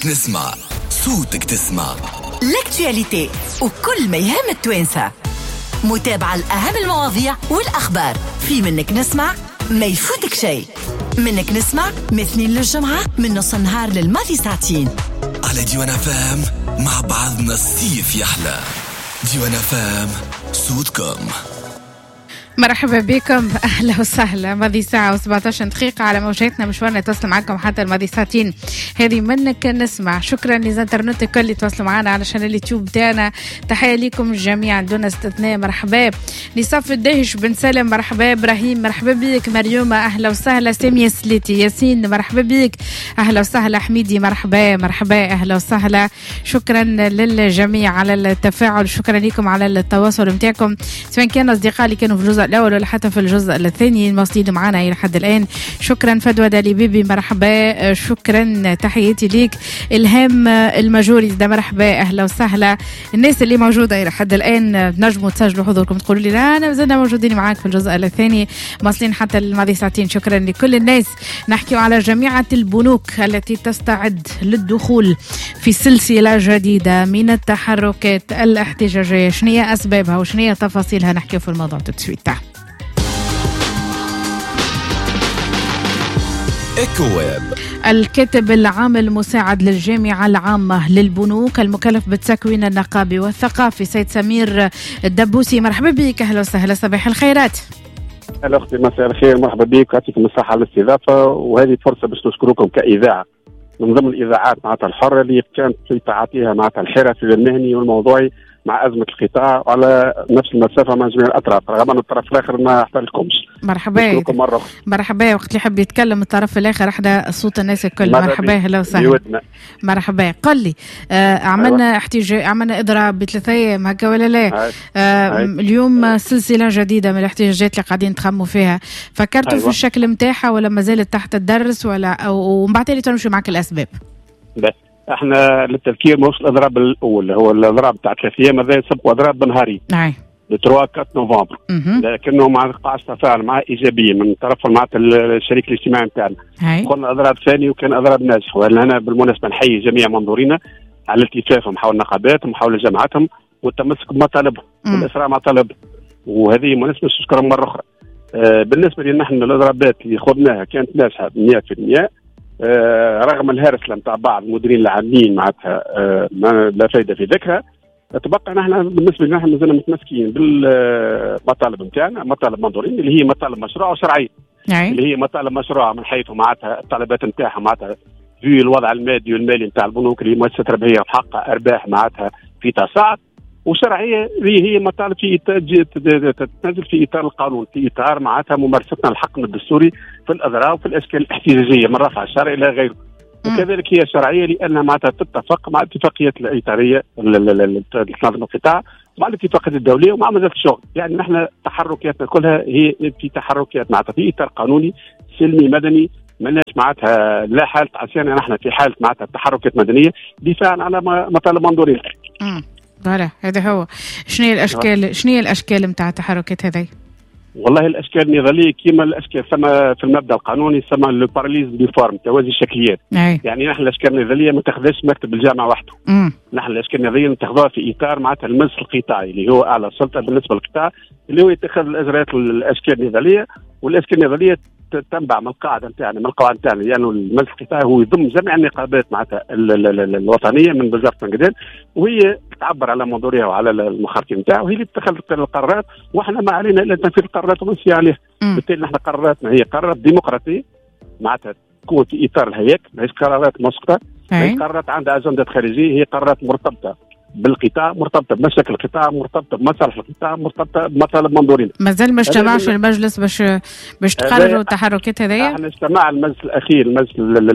منك نسمع صوتك تسمع لاكتواليتي وكل ما يهم التوانسة، متابعة الأهم المواضيع والأخبار في منك نسمع، ما يفوتك شيء. منك نسمع من اثنين للجمعة من نص النهار للماضي ساعتين على ديوان فام. مع بعضنا الصيف يحلى. ديوان فام صوتكم. مرحبا بكم، أهلا وسهلا. ماضي ساعة و17 دقيقة على موجاتنا، مشوارنا يتواصل معكم حتى الماضي ساعتين. هذه منك نسمع. شكرا لزنترنت الكل اللي تواصلوا معنا علشان اليوتيوب تاعنا. تحية لكم جميعا دون استثناء. مرحبا لصف الدهش بن سالم، مرحبا إبراهيم، مرحبا بك مريومة، أهلا وسهلا. سامية سليتي، ياسين مرحبا بك، أهلا وسهلا. حميدي مرحبا مرحبا، أهلا وسهلا. شكرا للجميع على التفاعل، شكرا لكم على التواصل متاعكم، سواء كان أصدقاء اللي كانوا في الجزء الأول ولا حتى في الجزء الثاني الموصلين معنا إلى حد الآن. شكرا فدوى دالي بيبي، مرحبا. شكرا، تحياتي ليك. إلهام المجوري ده مرحبا، أهلا وسهلا. الناس اللي موجودة إلى حد الآن نجموا تسجلوا حضوركم، تقولوا لي لا أنا مازلنا موجودين معاك في الجزء الثاني، موصلين حتى الماضي ساعتين. شكرا لكل الناس. نحكي على جامعة البنوك التي تستعد للدخول في سلسلة جديدة من التحركات الاحتجاجية. شنية أسبابها وشنية تفاصيلها؟ نحكي في الموضوع تسويت. إيكوويب. الكاتب العام المساعد للجامعة العامة للبنوك المكلف بالتكوين النقابي والثقافي سيد سمير الدبوسي، مرحبا بك، أهلا وسهلا، صباح الخيرات. أهلا أختي، مساء الخير، مرحبا بك، يعطيكم الصحة على الاستضافة، وهذه فرصة باش نشكركم كإذاعة من ضمن الإذاعات معناتها الحرة اللي كانت في تعاطيها معناتها الحرفي والمهني والموضوعي مع أزمة القطاع على نفس المسافة مع جميع الأطراف، رغم أن الطرف الآخر ما احتلكمش. مرحبا مرحبا. وقت اللي يحب يتكلم الطرف الآخر احدى صوت الناس الكل. مرحبا، هلا وسهلا. مرحبا. قل لي عملنا احتجاج، عملنا إضراب بثلاثة أيام هكا ولا لا؟ اليوم سلسلة جديدة من الاحتجاجات اللي قاعدين تخموا فيها، فكرتوا في الشكل متاعها ولا ما زالت تحت الدرس ولا ومن بعد اللي تنمشي معك الأسباب؟ بس احنا للتذكير مش الاضراب الاول، هو الاضراب تاع 3 ايام هذا يسبقوا اضراب بنهاري. نعم. 3-4 نوفمبر، لكنه ما قاعش تفاعل معه ايجابيه من طرف معناتها الشريك الاجتماعي نتاعنا. قلنا اضراب ثاني وكان اضراب ناجح، وهنا بالمناسبه نحيي جميع منظورينا على التفافهم حول نقاباتهم حول جامعاتهم والتمسك بمطالبهم والاسراع مع طلبهم، وهذه مناسبه نشكرهم مره اخرى. بالنسبه لنا نحن الاضرابات اللي خذناها كانت ناجحه 100%، رغم الهرس نتاع بعض المديرين العامين معناتها لا فائده في ذكرها. تبقى نحن بالنسبه لنا نحن مازلنا متمسكين بالمطالب نتاعنا، مطالب منظورين اللي هي مطالب مشروعه وشرعيه، اللي هي مطالب مشروعه من حيث معناتها الطلبات نتاعها معناتها في الوضع المادي والمالي نتاع البنوك اللي مؤسسه ربحيه وحقق ارباح معناتها في تصاعد، وشرعيه اللي هي مطالب في تنزل في اطار القانون، في اطار معناتها ممارستنا الحق الدستوري في الاضراب وفي الاشكال الاحتجاجيه من رفع الشرع الى غيره. وكذلك هي شرعيه لانها معناتها تتفق مع الاتفاقيات الاطاريه لتنظيم القطاع مع الاتفاقيات الدوليه ومع وزاره الشغل. يعني نحن تحركاتنا كلها هي في تحركات معناتها في اطار قانوني سلمي مدني، مالناش معناتها لا حاله عصيانه، نحن في حاله معناتها تحركات مدنيه دفاعا على مطالب منظورين. فوالا هذا هو. شنو هي الاشكال، شنو هي الاشكال نتاع التحركات هذه؟ والله الاشكال النضاليه كما الاشكال ثم في المبدا القانوني يسمى لو باراليز دي فورم، توازي الشكليات. يعني نحن الاشكال النضاليه ما تاخذش مكتب الجامعه وحده. نحن الاشكال النضاليه نتخذوها في اطار معناتها المجلس القطاعي اللي هو اعلى سلطه بالنسبه للقطاع، اللي هو يتخذ الاجراءات الاشكال النضاليه، والاشكال النضاليه تنبع من القاعده نتاعنا، من القواعد نتاعنا، لانه يعني المجلس القطاعي هو يضم جميع النقابات معناتها الوطنيه من وزاره النقدان، وهي تعبر على منظورها وعلى المخارطين نتاعها، وهي اللي تتخذ القرارات، واحنا ما علينا الا تنفيذ القرارات ونمشي عليها. بالتالي نحن قراراتنا هي قرارات ديمقراطيه معناتها تكون في اطار الهياك، ماهيش قرارات مسقطه، ماهيش قرارات عندها اجنده خارجيه، هي قرارات مرتبطه بالقطاع، مرتبطه بمشاكل القطاع، مرتبطه بمصالح القطاع، مرتبطه بمطالب منظورين. مازال ما اجتمعش المجلس باش تقرروا التحركات هذيا؟ احنا اجتمع المجلس الاخير، المجلس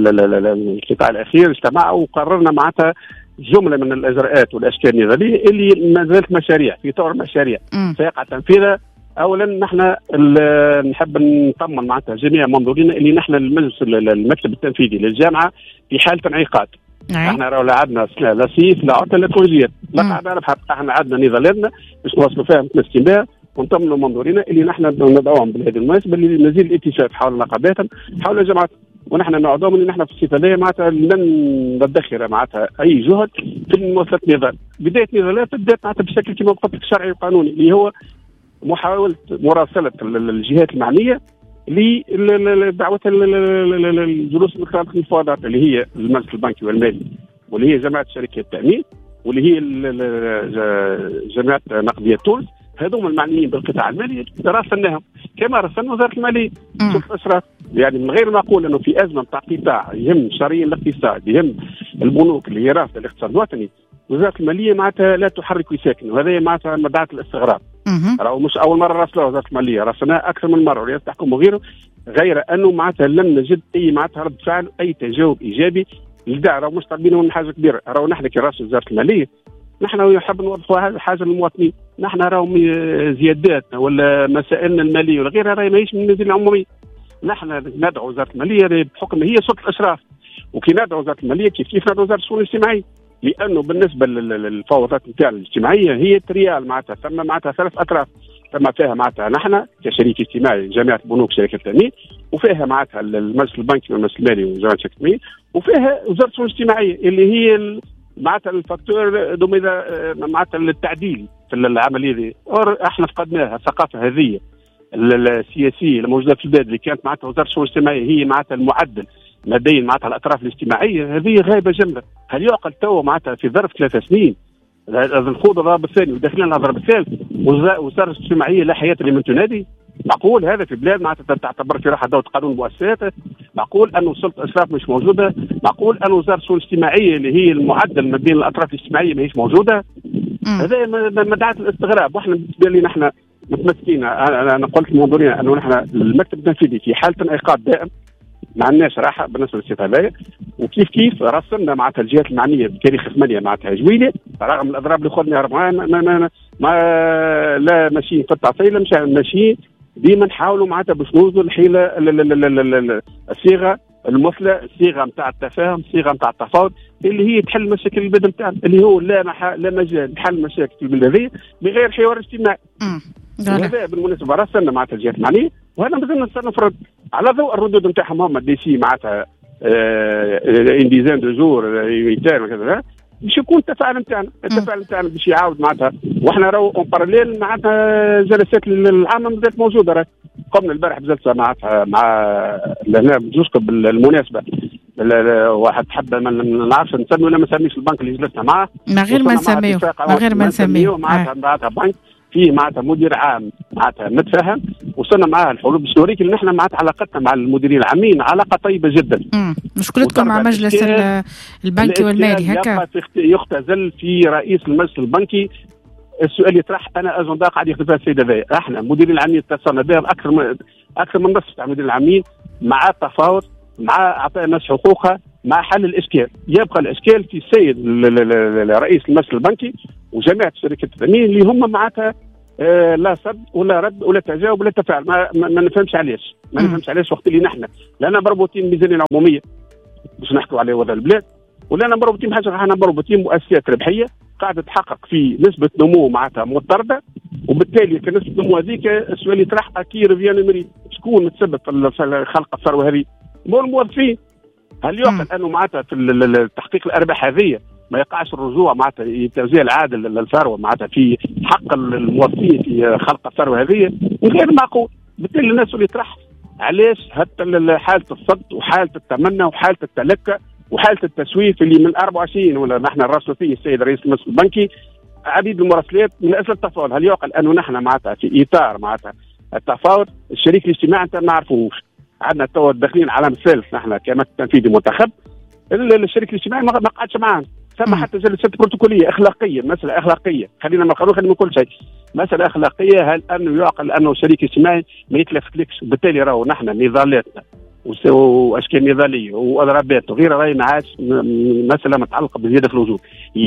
القطاع الاخير اجتمع وقررنا معناتها جمله من الاجراءات والاشكال النضاليه اللي ما زالت مشاريع في طور مشاريع سيقع تنفيذها. اولا نحن نحب نطمن معناتها جميع منظورين اللي نحن المجلس المكتب التنفيذي للجامعه في حاله انعقاد. احنا راه لا عندنا لا صيف لا عطله لا كويزيات، لا قاعدين نبحث، احنا عندنا نضالاتنا باش نوصلوا فيها متمسكين بها ونطمنوا منظورينا اللي نحن ندعوهم بهذه المناسبه اللي نزيد الاتفاق حول نقاباتهم حول جامعات. ونحن نعدهم ان نحن في الصيف هذا معناتها لن ندخر معناتها اي جهد في مواصلات النظام. بدايه نضالات بدات معناتها بشكل كما قلت لك شرعي وقانوني، اللي هو محاوله مراسله الجهات المعنيه لدعوه الجلوس المفاوضات اللي هي المجلس البنكي والمالي، واللي هي جماعه شركات التامين، واللي هي جماعه نقديه تونس. هذوما المعنيين بالقطاع المالي راسلناهم كما راسلنا وزاره الماليه شوف الاشراف. يعني من غير ما اقول انه في ازمه نتاع قطاع يهم شرعيا الاقتصاد، يهم البنوك اللي هي رافده الاقتصاد الوطني، وزاره الماليه معناتها لا تحرك ساكن، وهذا معناتها مدعاه الاستغراب. راهو مش اول مره راسلوها وزاره الماليه، راسلناها اكثر من مره ورئاسه التحكم وغيره، غير انه معناتها لم نجد اي معناتها رد فعل، اي تجاوب ايجابي للدعوه. راهو مش طالبين من حاجه كبيره، راهو نحن كرئاسه وزاره الماليه نحن نحب نوضحوا هذه الحاجه للمواطنين. نحن راهو زياداتنا ولا مسائلنا الماليه ولا غيرها راهي ماهيش من الميزانيه العموميه. نحن ندعو وزاره الماليه بحكم هي سلطه الاشراف، وكي ندعو وزاره الماليه كيف ندعو وزاره الشؤون الاجتماعيه، لانه بالنسبه للفوضات نتاعنا الاجتماعيه هي تريال معناتها ثم معناتها ثلاث اطراف، ثم فيها معناتها نحن كشريك اجتماعي جامعه البنوك شركه التامين، وفيها معناتها المجلس البنكي والمجلس المالي وجامعه شركه التامين، وفيها وزاره الشؤون الاجتماعيه اللي هي معناتها الفاكتور دوميدا معناتها التعديل في العمليه دي. احنا فقدناها الثقافه هذه السياسيه الموجوده في البلاد اللي كانت معناتها وزاره الشؤون الاجتماعيه هي معناتها المعدل ما بين معناتها الاطراف الاجتماعيه، هذه غايبه جمله. هل يعقل تو معناتها في ظرف 3 سنين نخوض الضرب الثاني وداخلين الضرب الثالث وزاره الاجتماعيه لا حياه لمن تنادي؟ معقول هذا في بلاد معناتها تعتبر في راحه دوله قانون مؤسسات؟ معقول انه سلطه الاشراف مش موجوده؟ معقول انه وزاره الشؤون الاجتماعيه اللي هي المعدل ما بين الاطراف الاجتماعيه ماهيش موجوده؟ هذا مدعاه الاستغراب. واحنا بالنسبه لي نحن متمسكين، انا قلت للمنظورين انه نحن المكتب التنفيذي في حاله انعقاد دائم، ما عندناش راحه بالنسبه للصيف هذايا، وكيف كيف راسلنا معناتها الجهات المعنيه بتاريخ 8 معناتها جويليه، رغم الاضراب اللي خذنا ما لا ماشيين في التعطيل، ماشيين ديما نحاولوا معناتها باش نوصلوا الحيله الصيغه المثلى، الصيغه نتاع التفاهم، الصيغه نتاع التفاوض اللي هي تحل مشاكل البلد نتاعنا، اللي هو لا مجال لحل مشاكل البلد هذه بغير حوار اجتماعي. هذا بالمناسبه راسلنا معناتها الجهات المعنيه، وهذا مازلنا نستنى على ضوء الردود نتاعهم هما دي سي معناتها انديزان دو جور يتام كذا، باش يكون التفاعل نتاعنا، التفاعل نتاعنا باش يعاود معناتها. واحنا راهو اون باراليل معناتها جلسات العامه مازالت موجوده. راهي قمنا البارح بجلسه معناتها مع هنا بجوزكم بالمناسبه واحد حب ما نعرفش نسمي ولا ما نسميش البنك اللي جلسنا معاه، من غير ما نسميه معناتها بنك فيه معناتها مدير عام معناتها متفاهم، وصلنا معاه الحلول باش نوريك ان احنا معناتها علاقتنا مع المديرين العامين علاقه طيبه جدا. مشكلتكم مع مجلس البنكي والمالي هكا يختزل في رئيس المجلس البنكي. السؤال يطرح انا اجندا قاعد يخدم فيها السيد هذايا، احنا المديرين العامين اتصلنا بهم اكثر من نصف تاع المديرين العامين مع التفاوض، مع اعطاء الناس حقوقها، مع حل الاشكال. يبقى الاشكال في السيد رئيس المجلس البنكي وجماعه شركه التامين اللي هم معناتها لا صد ولا رد ولا تجاوب ولا تفاعل. ما نفهمش علاش، ما نفهمش علاش وقت اللي نحن لنا مربوطين بالميزانيه العموميه باش نحكوا على وضع البلاد، ولا مربوطين بحاجه، احنا مربوطين مؤسسات ربحيه قاعده تحقق في نسبه نمو معناتها مضطرده، وبالتالي في نسبه النمو هذيك السؤال يطرح اكي ريفيان مريد شكون متسبب في خلق الثروه هذه؟ مو الموظفين. هل يعقل انه معناتها في تحقيق الارباح هذه ما يقعش الرجوع معناتها التوزيع العادل للثروه معناتها في حق الموظفين في خلق الثروه هذه؟ غير معقول. بالتالي الناس اللي يطرح علاش حاله الصد وحاله التمنى وحاله التلكى وحاله التسويف اللي من 24 ولا نحن نراسلوا فيه السيد رئيس المجلس البنكي عديد المراسلات من اجل التفاوض. هل يعقل انه نحن معناتها في اطار معناتها التفاوض الشريك الاجتماعي انت ما نعرفوش، عندنا تو داخلين على الثالث نحن كمكتب تنفيذي منتخب، الشريك الاجتماعي ما قعدش معانا، ثم حتى جلسات بروتوكوليه اخلاقيه، مساله اخلاقيه، خلينا من القانون خلينا من كل شيء، مساله اخلاقيه. هل انه يعقل انه شريك اجتماعي ما يتلفتلكش؟ بالتالي راهو نحن نضالاتنا واشكال نضاليه واضرابات وغيرها راهي ما عادش مساله متعلقه بزياده في الوجود.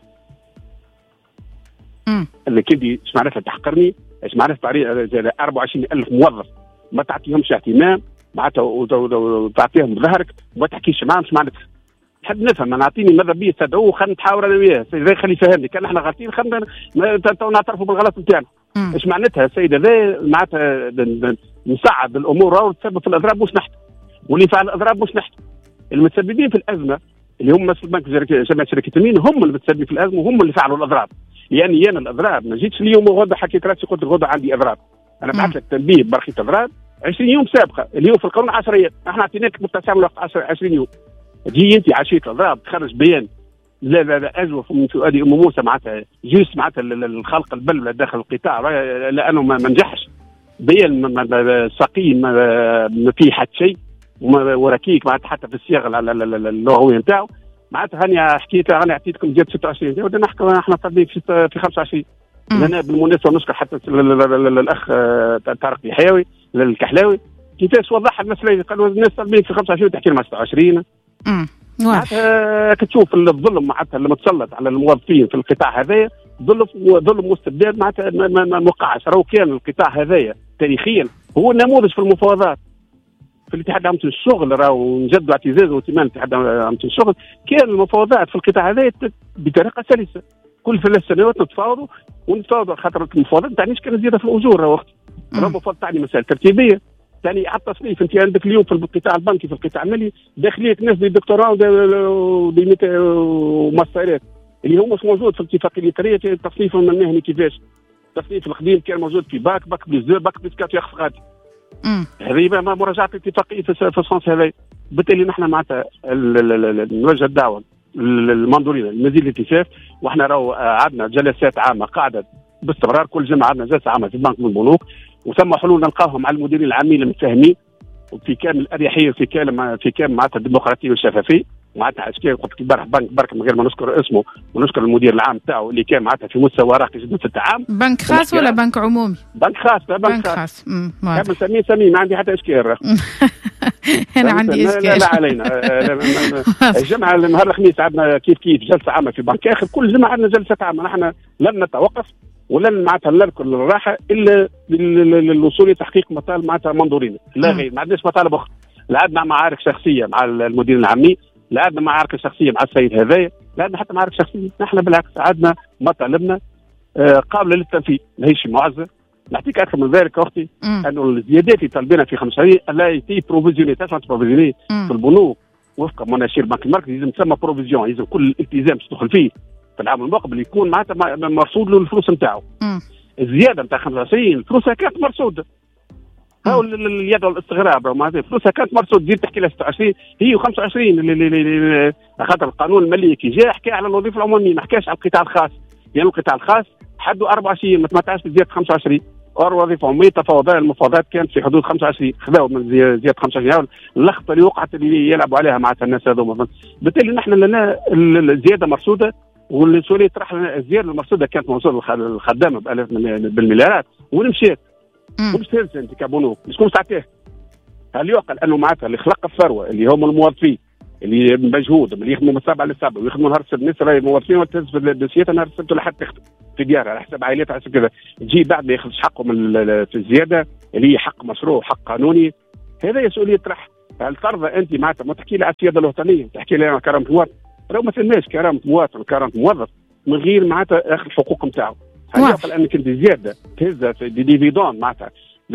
اللي كدي ايش معناتها تحقرني؟ ايش معناتها طريقه 24,000 موظف ما تعطيهمش اهتمام معناتها وتعطيهم بظهرك وما تحكيش معاهم؟ ايش معناتها؟ نحب نفهم. انا اعطيني ماذا بيه تدعوه خلينا نتحاور انا وياه، زي خلي يفهمني كان احنا غلطين خلينا نعترفوا بالغلط نتاعنا. ايش معناتها السيد هذا معناتها نصعد الامور وتسبب في الاضراب مش نحن. واللي فعل الاضراب مش نحن. المتسببين في الازمه اللي هم مثل بنك جمعيه شركه التامين هم المتسببين في الازمه وهم اللي فعلوا الاضراب. يعني انا الاضراب ما جيتش اليوم وغدا حكيت راسي قلت غدا عندي اضراب. انا بعثت لك تنبيه برخي اضراب 20 يوم سابقه، اللي هو في القانون 10 ايام، احنا اعطيناك متسع من الوقت 20 يوم. تجي انت عشيه الاضراب تخرج بيان لا اجوف من سؤالي ام موسى معناتها جيس معناتها الخلق البلبله داخل القطاع لانه ما نجحش. بيان سقيم ما فيه حتى شيء وركيك معناتها حتى في الصياغه اللغويه نتاعو. معناتها هاني حكيت انا عطيتكم ديال 26 بدنا نحكوا احنا طالبين في 25. انا بالمناسبه نشكر حتى الاخ طارق الحيوي الكحلاوي كيفاش وضح المساله. قالوا الناس طالبين في 25 تحكي لنا 26. معناتها كتشوف الظلم معناتها اللي متسلط على الموظفين في القطاع هذايا ظلم مستبد معناتها ما وقعش. راهو كان القطاع هذايا تاريخيا هو نموذج في المفاوضات في الاتحاد العام الشغل. راهو نجدوا اعتزاز وائتمان الاتحاد العام الشغل. كان المفاوضات في القطاع هذايا بطريقه سلسه، كل 3 سنوات نتفاوضوا خاطر المفاوضات ما تعنيش كان زياده في الاجور. راهو المفاوضات تعني مسائل ترتيبيه، ثاني على التصنيف. انت عندك اليوم في القطاع البنكي في القطاع المالي داخليه ناس دي دكتوراه وماسترات اللي هو مش موجود في الاتفاقيه الإطارية. تصنيفهم المهني كيفاش؟ التصنيف القديم كان موجود في باك بلس 2 باك بلس 4 ياخذ غادي. هذه ما مراجعه الاتفاقيه في الصنص هذا. بالتالي نحن معناتها نوجه الدعوه للمنظورين لمزيد الالتفاف. واحنا راهو عندنا جلسات عامه قاعده باستمرار، كل جمعه عندنا جلسه عامه في بنك من البنوك، وثم حلول نلقاهم مع المديرين العامين المتفاهمين وفي كامل الاريحيه وفي كامل معناتها الديمقراطيه والشفافيه. معناتها اشكال قلت البارح بنك برك من غير ما نذكر اسمه ونذكر المدير العام تاعه اللي كان معناتها في مستوى راقي جدا في التعامل. بنك خاص ولا بنك عمومي؟ بنك خاص. بنك خاص. سميه ما عندي حتى اشكال. انا عندي اشكال. لا علينا. الجمعه النهار الخميس عندنا كيف جلسه عامه في بنك اخر. كل جمعه عندنا جلسه عامه. نحن لن نتوقف ولن معناتها نركن الراحه الا للوصول لتحقيق مطالب معناتها منظورين لا غير. ما عندناش مطالب اخرى. لا عندنا معارك شخصيه مع المدير العامي، لا عندنا معارك شخصيه مع السيد هذايا، لا عندنا حتى معارك شخصيه. نحن بالعكس عندنا مطالبنا قابله للتنفيذ ماهيش معزه. نعطيك اكثر من ذلك اختي انه الزيادات اللي طالبينها في 25 لا يتي بروفيزيوني بروفيزيوني في البنوك وفق مناشير البنك المركزي. لازم تسمى بروفيزيون، لازم كل التزام تدخل فيه في العام المقبل يكون معناتها مرصود له الفلوس نتاعو. الزياده نتاع 25 فلوسها كانت مرصوده. هاو اليد والاستغراب معناتها فلوسها كانت مرصود. تزيد تحكي لها 26 هي 25 اللي خاطر القانون المالي كي جاء حكى على الوظيفه العموميه ما حكاش على القطاع الخاص. يعني القطاع الخاص حده 24 ما تمتعش بزياده 25 وظيفه عموميه. المفاوضات كانت في حدود 25 خذاو من زياده 25 اللخبطه اللي وقعت اللي يلعبوا عليها معناتها الناس هذوما. بالتالي نحن لنا الزياده مرصوده والسؤال يطرح لنا الزياده المرصوده كانت موصول الخدامه بالاف بالمليارات ونمشيت مش تنسى انت كبنوك شكون ساعتها. هل يعقل انه معناتها اللي خلق الثروه اللي هم الموظفين اللي مجهودهم اللي يخدموا من 7 ل 7 ويخدموا نهار السبت. الناس راهي موظفين بالسياسه نهار السبت ولا حتى تخدم في ديارها على حسب عائلاتها على حسب كذا. تجي بعد ما ياخذش حقهم في الزياده اللي هي حق مشروع حق قانوني. هذا سؤال يطرح. هل ترضى انت معناتها ما تحكي لي على السياده الوطنيه تحكي لي على كرامه المواطن؟ راهو ما ثماش كرامه مواطن وكرامه موظف من غير معناتها اخذ الحقوق نتاعو. هل يعقل انك انت زياده تهزها في ديفيدون معناتها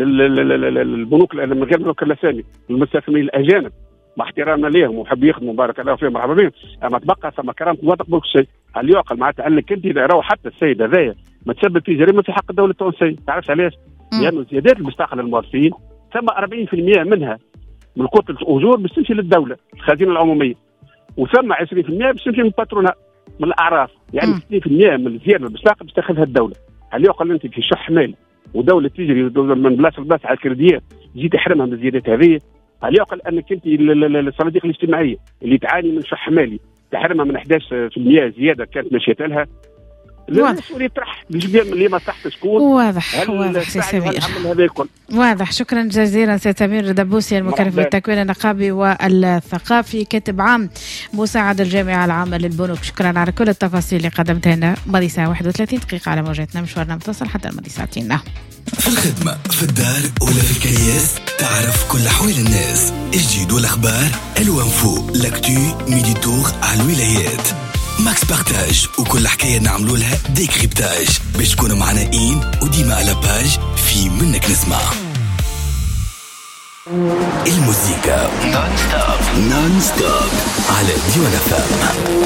للبنوك من غير ملوك الاسامي المستثمرين الاجانب مع احترامنا ليهم وحب يخدموا بارك الله فيهم مرحبا بهم، اما تبقى ثم كرامه المواطن قبل كل شيء. هل يعقل معناتها انك انت اذا راهو حتى السيد هذايا ما تسبب في جريمه في حق الدوله التونسيه؟ تعرفش علاش؟ لانه الزيادات اللي بتستحق للموظفين ثم 40% منها من كتله الاجور باش تمشي للدوله الخزينه العموميه، وثم 20% باش تمشي من الباترونات من الاعراف. يعني 60% من الزياده اللي باش تاخذها الدوله. هل يعقل انت في شح مالي ودوله تجري من بلاصه لبلاصه على الكريديات تجي تحرمها من الزيادات هذه؟ هل يعقل انك انت الصناديق الاجتماعيه اللي تعاني من شح مالي تحرمها من 11% زياده كانت مشيت لها؟ واضح يطرح اللي مصلحته شكون؟ واضح سي سمير واضح. شكرا جزيلا سي سمير دبوسي المكلف بالتكوين النقابي والثقافي كاتب عام مساعد الجامعه العامه للبنوك. شكرا على كل التفاصيل اللي قدمتها لنا. ماضي ساعه 31 دقيقه على موجتنا مشوارنا متصل حتى الماضي ساعتين. في الخدمة في الدار ولا في الكرياس تعرف كل أحوال الناس الجديد والأخبار الوانفو لاكتو ميدي تور على الولايات ماكس بارتاج وكل حكاية نعملوا لها ديكريبتاج باش تكونوا معنا وديما على باج في منك نسمع. الموسيقى نون ستوب على ديوان FM.